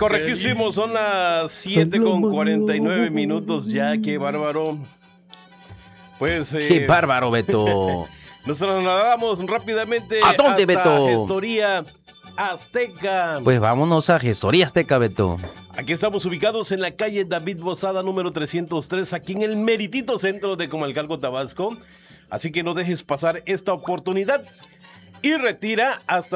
Correctísimo, son las 7:49 ya, qué bárbaro. Pues qué bárbaro, Beto. Nos trasladamos rápidamente ¿A dónde, hasta Beto? Gestoría Azteca. Pues vámonos a Gestoría Azteca, Beto. Aquí estamos ubicados en la calle David Bozada, número 303, aquí en el meritito centro de Comalcalco, Tabasco. Así que no dejes pasar esta oportunidad y retira hasta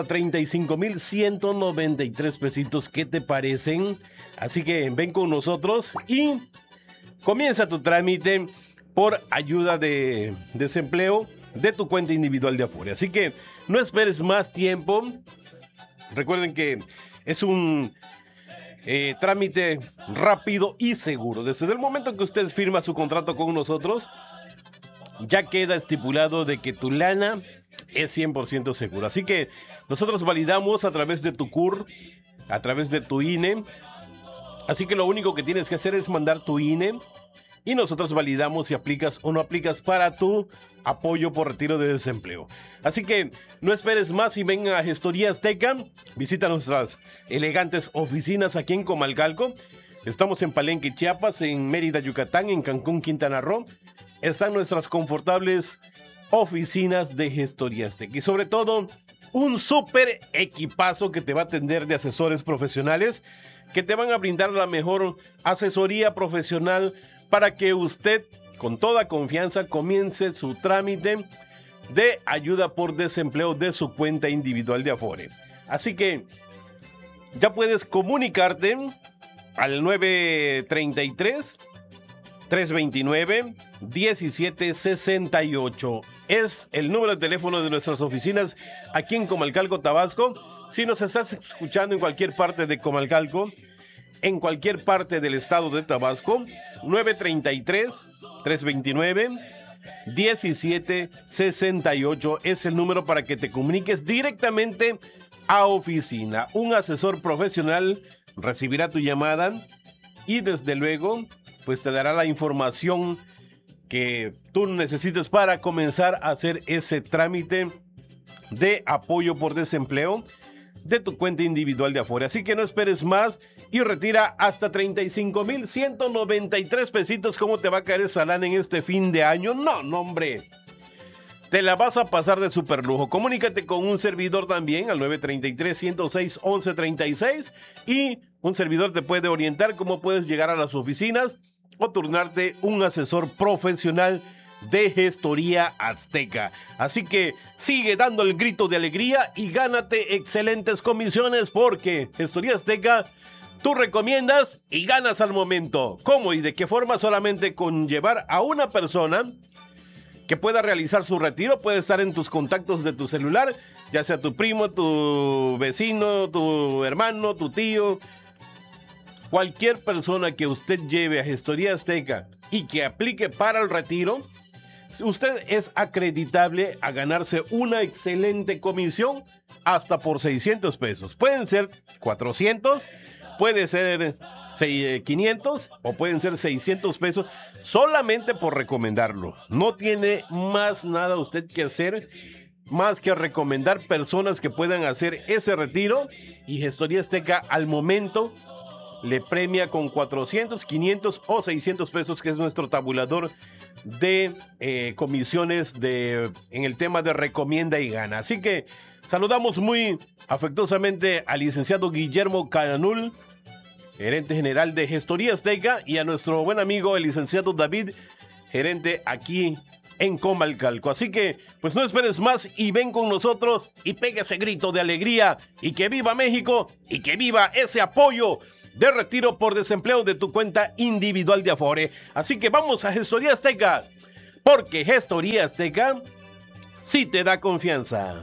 35,193 pesitos. ¿Qué te parecen? Así que ven con nosotros y comienza tu trámite por ayuda de desempleo de tu cuenta individual de Afore. Así que no esperes más tiempo. Recuerden que es un trámite rápido y seguro. Desde el momento que usted firma su contrato con nosotros, ya queda estipulado de que tu lana es 100% segura. Así que nosotros validamos a través de tu CUR, a través de tu INE. Así que lo único que tienes que hacer es mandar tu INE y nosotros validamos si aplicas o no aplicas para tu apoyo por retiro de desempleo. Así que no esperes más y ven a Gestoría Azteca. Visita nuestras elegantes oficinas aquí en Comalcalco. Estamos en Palenque, Chiapas, en Mérida, Yucatán, en Cancún, Quintana Roo. Están nuestras confortables oficinas de Gestoría Azteca. Y sobre todo, un súper equipazo que te va a atender de asesores profesionales que te van a brindar la mejor asesoría profesional para que usted, con toda confianza, comience su trámite de ayuda por desempleo de su cuenta individual de Afore. Así que ya puedes comunicarte al 933-329-1768. Es el número de teléfono de nuestras oficinas aquí en Comalcalco, Tabasco. Si nos estás escuchando en cualquier parte de Comalcalco, en cualquier parte del estado de Tabasco, 933-329-1768 es el número para que te comuniques directamente a oficina. Un asesor profesional recibirá tu llamada y desde luego pues te dará la información que tú necesites para comenzar a hacer ese trámite de apoyo por desempleo de tu cuenta individual de Afore. Así que no esperes más y retira hasta 35,193 pesitos. ¿Cómo te va a caer esa lana en este fin de año? No, hombre. Te la vas a pasar de super lujo. Comunícate con un servidor también al 933-106-1136 y un servidor te puede orientar cómo puedes llegar a las oficinas o turnarte un asesor profesional de Gestoría Azteca. Así que sigue dando el grito de alegría y gánate excelentes comisiones porque Gestoría Azteca, tú recomiendas y ganas al momento. ¿Cómo y de qué forma? Solamente con llevar a una persona que pueda realizar su retiro. Puede estar en tus contactos de tu celular, ya sea tu primo, tu vecino, tu hermano, tu tío. Cualquier persona que usted lleve a Gestoría Azteca y que aplique para el retiro, usted es acreditable a ganarse una excelente comisión hasta por 600 pesos. Pueden ser 400, puede ser 500 o pueden ser 600 pesos solamente por recomendarlo. No tiene más nada usted que hacer más que recomendar personas que puedan hacer ese retiro y Gestoría Azteca al momento le premia con 400, 500 o 600 pesos, que es nuestro tabulador de comisiones en el tema de recomienda y gana. Así que saludamos muy afectuosamente al licenciado Guillermo Canul, gerente general de Gestoría Azteca, y a nuestro buen amigo el licenciado David, gerente aquí en Comalcalco. Así que pues no esperes más y ven con nosotros y pega ese grito de alegría y que viva México y que viva ese apoyo de retiro por desempleo de tu cuenta individual de Afore. Así que vamos a Gestoría Azteca, porque Gestoría Azteca sí te da confianza.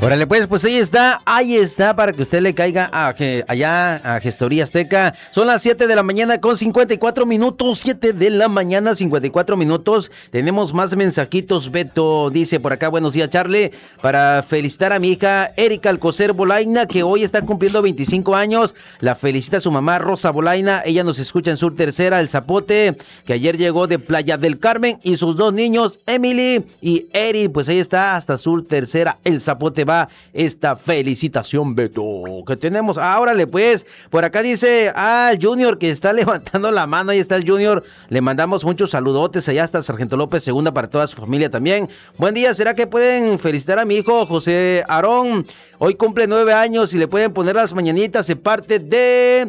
Órale, pues ahí está, para que usted le caiga allá a Gestoría Azteca. Son las 7 de la mañana con 54 minutos, 7 de la mañana, 54 minutos. Tenemos más mensajitos, Beto, dice por acá, buenos días, Charlie, para felicitar a mi hija Erika Alcocer Bolaina, que hoy está cumpliendo 25 años. La felicita su mamá, Rosa Bolaina, ella nos escucha en Sur Tercera, El Zapote, que ayer llegó de Playa del Carmen, y sus dos niños, Emily y Eri, pues ahí está, hasta Sur Tercera, El Zapote va esta felicitación, Beto, que tenemos. Órale, pues, por acá dice el Junior que está levantando la mano, ahí está el Junior, le mandamos muchos saludotes allá hasta Sargento López segunda para toda su familia también. Buen día, ¿será que pueden felicitar a mi hijo José Aarón? Hoy cumple 9 años y le pueden poner las mañanitas de parte de,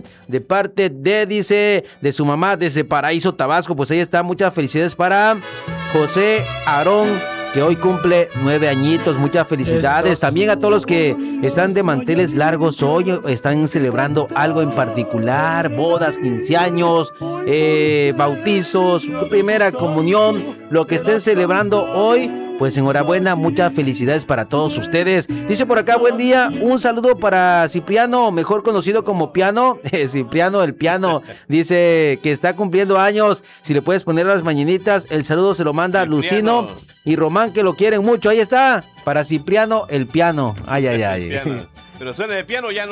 dice, de su mamá desde Paraíso, Tabasco. Pues ahí está, muchas felicidades para José Aarón, que hoy cumple 9 añitos, muchas felicidades. También a todos los que están de manteles largos hoy, están celebrando algo en particular, bodas, 15 años, bautizos, primera comunión, lo que estén celebrando hoy. Pues enhorabuena, muchas felicidades para todos ustedes. Dice por acá, buen día, un saludo para Cipriano, mejor conocido como Piano. Cipriano, el Piano, dice que está cumpliendo años. Si le puedes poner las mañanitas, el saludo se lo manda Cipriano. Lucino y Román, que lo quieren mucho. Ahí está, para Cipriano, el Piano. Ay. Pero suena de piano, ya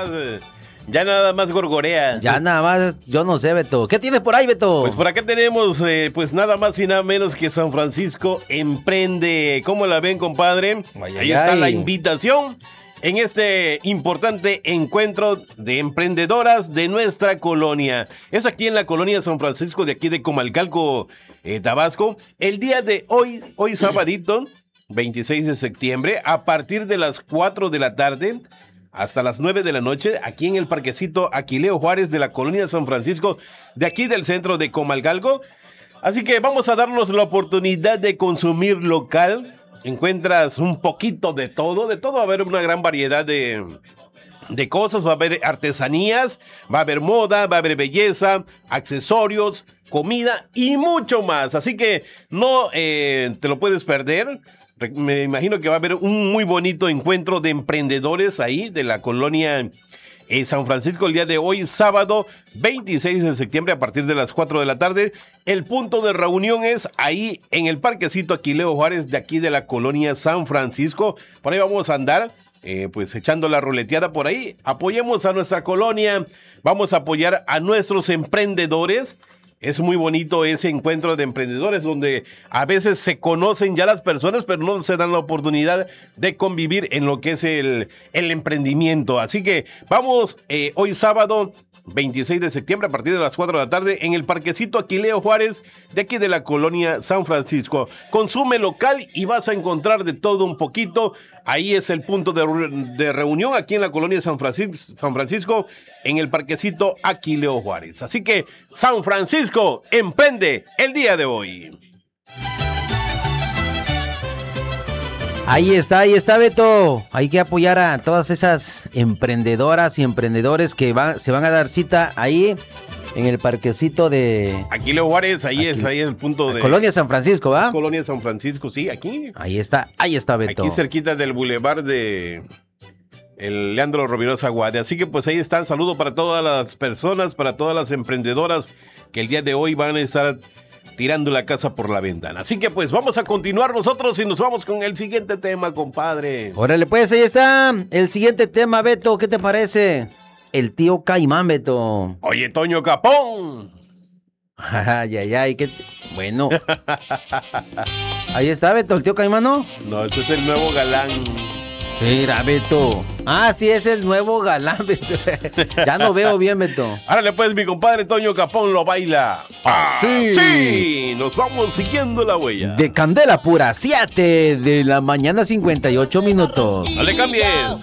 nada más gorgorea. Ya nada más, yo no sé, Beto. ¿Qué tienes por ahí, Beto? Pues por acá tenemos, pues nada más y nada menos que San Francisco Emprende. ¿Cómo la ven, compadre? Ahí está la invitación en este importante encuentro de emprendedoras de nuestra colonia. Es aquí en la colonia San Francisco, de aquí de Comalcalco, Tabasco. El día de hoy sabadito, 26 de septiembre, a partir de las 4 de la tarde... hasta las 9 de la noche, aquí en el parquecito Aquileo Juárez de la colonia San Francisco, de aquí del centro de Comalcalco. Así que vamos a darnos la oportunidad de consumir local. Encuentras un poquito de todo, va a haber una gran variedad de cosas, va a haber artesanías, va a haber moda, va a haber belleza, accesorios, comida y mucho más. Así que no te lo puedes perder. Me imagino que va a haber un muy bonito encuentro de emprendedores ahí de la colonia San Francisco el día de hoy, sábado 26 de septiembre a partir de las 4 de la tarde. El punto de reunión es ahí en el parquecito Aquileo Juárez de aquí de la colonia San Francisco. Por ahí vamos a andar pues echando la ruleteada por ahí. Apoyemos a nuestra colonia, vamos a apoyar a nuestros emprendedores. Es muy bonito ese encuentro de emprendedores donde a veces se conocen ya las personas, pero no se dan la oportunidad de convivir en lo que es el emprendimiento. Así que vamos hoy sábado 26 de septiembre a partir de las 4 de la tarde en el parquecito Aquileo Juárez de aquí de la colonia San Francisco. Consume local y vas a encontrar de todo un poquito. Ahí es el punto de reunión aquí en la colonia San Francisco en el parquecito Aquileo Juárez. Así que San Francisco emprende el día de hoy. Ahí está, Beto. Hay que apoyar a todas esas emprendedoras y emprendedores que se van a dar cita ahí en el parquecito de Aquileo Juárez. Ahí es el punto de Colonia San Francisco, ¿va? Colonia San Francisco, sí, aquí. Ahí está, Beto. Aquí cerquita del bulevar de el Leandro Rovirosa Guade. Así que pues ahí está el saludo para todas las personas, para todas las emprendedoras que el día de hoy van a estar tirando la casa por la ventana. Así que pues vamos a continuar nosotros y nos vamos con el siguiente tema, compadre. Órale, pues ahí está el siguiente tema, Beto. ¿Qué te parece? El tío Caimán, Beto. Oye, Toño Capón. Ay, qué bueno. Ahí está, Beto, el tío Caimán, ¿no? No, este es el nuevo galán. Mira, Beto. Sí, es el nuevo galán, Beto. Ya no veo bien, Beto. Árale, pues, mi compadre Toño Capón lo baila. Sí. Sí, nos vamos siguiendo la huella. De Candela Pura, 7 de la mañana, 58 minutos. No le cambies.